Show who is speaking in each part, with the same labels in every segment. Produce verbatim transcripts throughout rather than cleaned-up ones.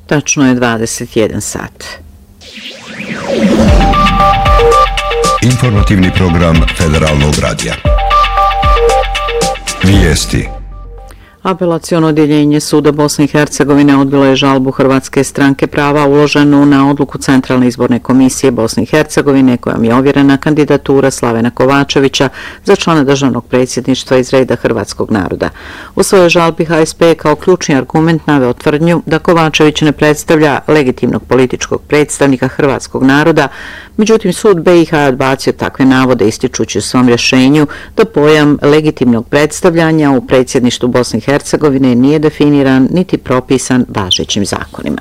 Speaker 1: Tačno je dvadeset jedan sat.
Speaker 2: Informativni program Federalnog radija. Vijesti.
Speaker 1: Apelaciono odjeljenje Suda Bosne i Hercegovine odbilo je žalbu Hrvatske stranke prava uloženu na odluku Centralne izborne komisije Bosne i Hercegovine kojom je ovjerena kandidatura Slavena Kovačevića za člana državnog predsjedništva iz reda hrvatskog naroda. U svojoj žalbi H S P je kao ključni argument naveo tvrdnju da Kovačević ne predstavlja legitimnog političkog predstavnika hrvatskog naroda, međutim sud B i H je odbacio takve navode ističući u svom rješenju da pojam legitimnog predstavljanja u predsjedništvu Bosne i Hercegovine nije definiran niti propisan važećim zakonima.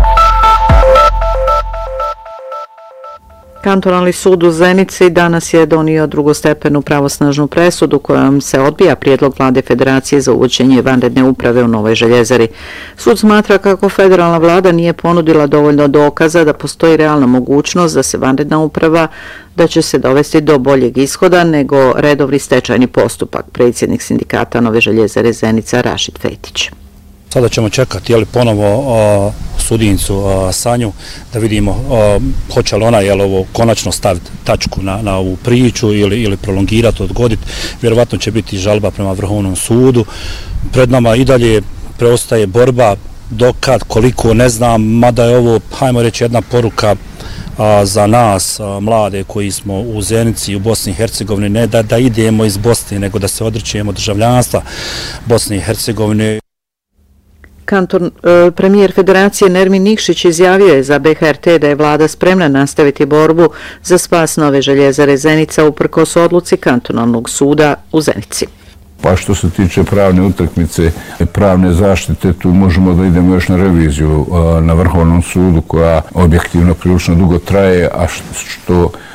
Speaker 1: Kantonalni sud u Zenici danas je donio drugostepenu pravosnažnu presudu kojom se odbija prijedlog vlade Federacije za uvođenje vanredne uprave u Novoj Željezari. Sud smatra kako federalna vlada nije ponudila dovoljno dokaza da postoji realna mogućnost da se vanredna uprava da će se dovesti do boljeg ishoda nego redovni stečajni postupak, predsjednik sindikata Nove Željezare Zenica Rašid Fetić.
Speaker 3: Sada ćemo čekati jeli, ponovo o, sudincu o, Sanju da vidimo o, hoće li ona jel, ovo, konačno staviti tačku na, na ovu priču ili, ili prolongirati, odgoditi. Vjerovatno će biti žalba prema Vrhovnom sudu. Pred nama i dalje preostaje borba dokad, koliko ne znam, mada je ovo, hajmo reći, jedna poruka a, za nas, a, mlade koji smo u Zenici i u Bosni i Hercegovini, ne da, da idemo iz Bosne, nego da se odričemo državljanstva Bosne i Hercegovine.
Speaker 1: Kanton, e, premijer Federacije Nermin Nikšić izjavio je za B H R T da je vlada spremna nastaviti borbu za spas Nove Željezare Zenica uprkos odluci kantonalnog suda u Zenici.
Speaker 4: Pa što se tiče pravne utakmice, pravne zaštite, tu možemo da idemo još na reviziju na Vrhovnom sudu koja objektivno prilično dugo traje, a što